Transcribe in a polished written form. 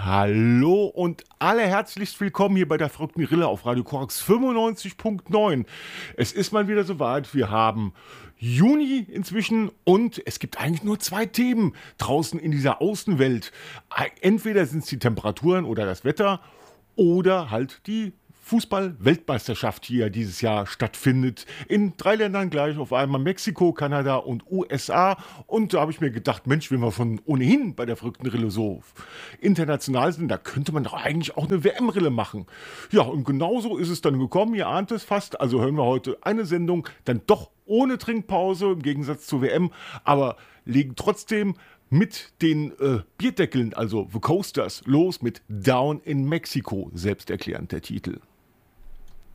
Hallo und alle herzlichst willkommen hier bei der verrückten Rille auf Radio Korax 95.9. Es ist mal wieder soweit, wir haben Juni inzwischen und es gibt eigentlich nur zwei Themen draußen in dieser Außenwelt. Entweder sind es die Temperaturen oder das Wetter oder halt die Fußball-Weltmeisterschaft, die ja dieses Jahr stattfindet. In 3 Ländern gleich auf einmal: Mexiko, Kanada und USA. Und da habe ich mir gedacht, Mensch, wenn wir von ohnehin bei der verrückten Rille so international sind, da könnte man doch eigentlich auch eine WM-Rille machen. Ja, und genauso ist es dann gekommen, ihr ahnt es fast. Also hören wir heute eine Sendung dann doch ohne Trinkpause, im Gegensatz zur WM, aber legen trotzdem mit den Bierdeckeln, also The Coasters, los mit Down in Mexico, selbsterklärend der Titel.